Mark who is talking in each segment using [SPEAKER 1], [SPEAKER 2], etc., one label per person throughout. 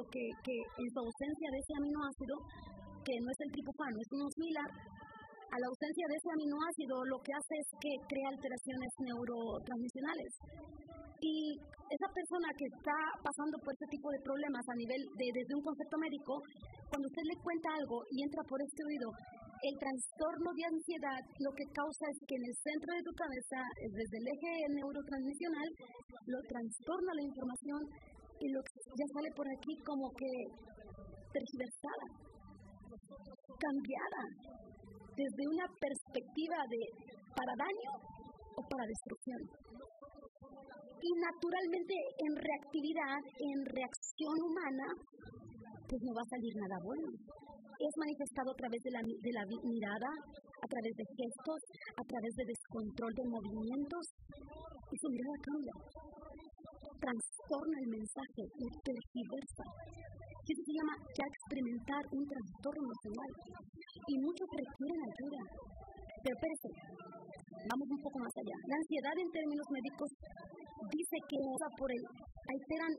[SPEAKER 1] que en su ausencia de ese aminoácido, que no es el triptófano, es un similar, a la ausencia de ese aminoácido lo que hace es que crea alteraciones neurotransmisionales. Y esa persona que está pasando por este tipo de problemas a nivel desde un concepto médico, cuando usted le cuenta algo y entra por este oído, el trastorno de ansiedad lo que causa es que en el centro de tu cabeza, desde el eje neurotransmisional, lo trastorna la información y lo que ya sale por aquí como que tergiversada, cambiada, desde una perspectiva de para daño o para destrucción. Y naturalmente en reactividad, en reacción humana, pues no va a salir nada bueno. Es manifestado a través de la mirada, a través de gestos, a través de descontrol de movimientos, y su mirada cambia. Trastorna el mensaje, lo tergiversa. Y eso se llama ya experimentar un trastorno emocional. Y muchos requieren ayuda. Pero espérate, vamos un poco más allá. La ansiedad en términos médicos dice que alteran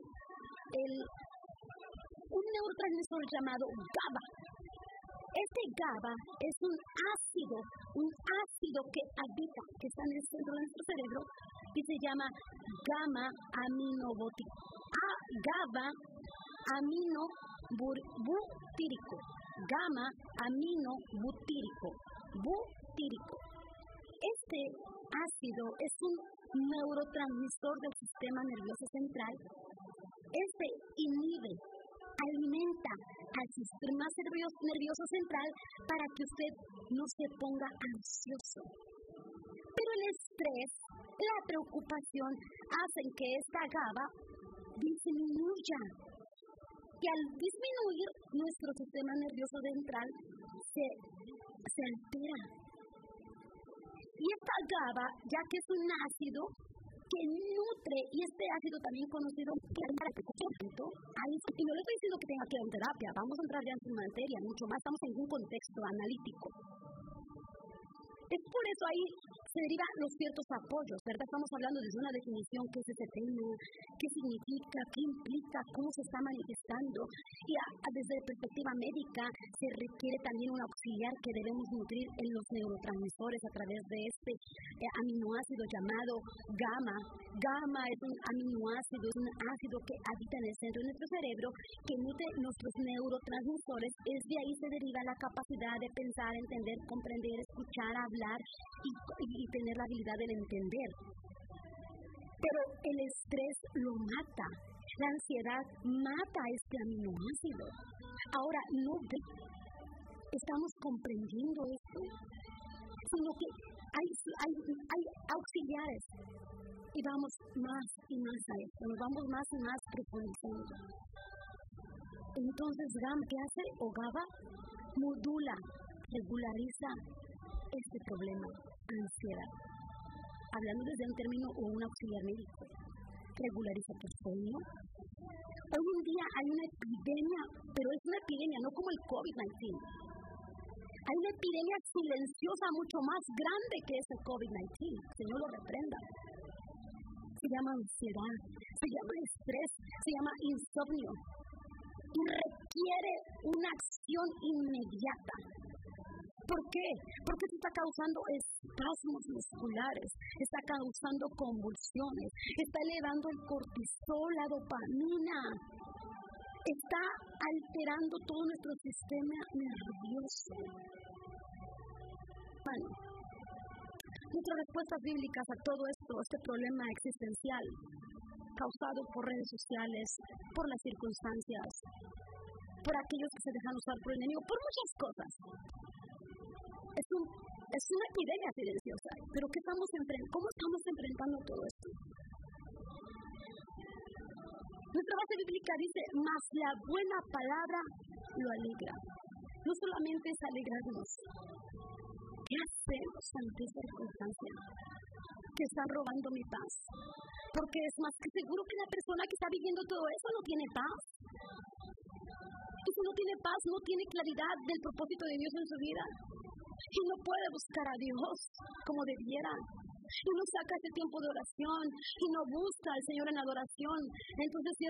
[SPEAKER 1] un neurotransmisor llamado GABA. Este GABA es un ácido que habita, que está en el centro de nuestro cerebro, y se llama gamma aminobutírico. GABA aminobutírico. Gamma aminobutírico. Butírico. Este ácido es un neurotransmisor del sistema nervioso central. Este inhibe, alimenta al sistema nervioso central para que usted no se ponga ansioso. Pero el estrés, la preocupación hacen que esta GABA disminuya. Y al disminuir, nuestro sistema nervioso central se altera. Y esta GABA, ya que es un ácido que nutre, y este ácido también conocido para el comportamiento, y no le estoy diciendo que tenga que ir a terapia, vamos a entrar ya en su materia, mucho más, estamos en un contexto analítico. Es por eso ahí se derivan los ciertos apoyos, ¿verdad? Estamos hablando desde una definición, qué es ese tema, qué significa, qué implica, cómo se está manifestando. Y desde perspectiva médica se requiere también un auxiliar que debemos nutrir en los neurotransmisores a través de este aminoácido llamado gamma. Gamma es un aminoácido, es un ácido que habita en el centro de nuestro cerebro, que nutre nuestros neurotransmisores. Es de ahí se deriva la capacidad de pensar, entender, comprender, escuchar, hablar y tener la habilidad de entender. Pero el estrés lo mata, la ansiedad mata este aminoácido. Ahora, no estamos comprendiendo esto, sino que hay auxiliares y vamos más y más a esto, nos vamos más y más profundizando. Entonces, ¿qué hace? O GABA modula, regulariza este problema, ansiedad. Hablando desde un término o un auxiliar médico, regulariza tu sueño. Hoy en día hay una epidemia, pero es una epidemia, no como el COVID-19. Hay una epidemia silenciosa mucho más grande que ese COVID-19. Señor lo reprenda. Se llama ansiedad, se llama estrés, se llama insomnio. Y requiere una acción inmediata. ¿Por qué? Porque se está causando espasmos musculares, está causando convulsiones, está elevando el cortisol, la dopamina, está alterando todo nuestro sistema nervioso. Bueno, nuestras respuestas bíblicas a todo esto, este problema existencial, causado por redes sociales, por las circunstancias, por aquellos que se dejan usar por el enemigo, por muchas cosas. Es una epidemia silenciosa, pero ¿cómo estamos enfrentando todo esto? Nuestra base bíblica dice, mas la buena palabra lo alegra. No solamente es alegrarnos. ¿Qué hacemos ante esta circunstancia? Que está robando mi paz. Porque es más que seguro que la persona que está viviendo todo eso no tiene paz. Y si no tiene paz, no tiene claridad del propósito de Dios en su vida. Y no puede buscar a Dios como debiera. Y no saca ese tiempo de oración. Y no busca al Señor en adoración. Entonces,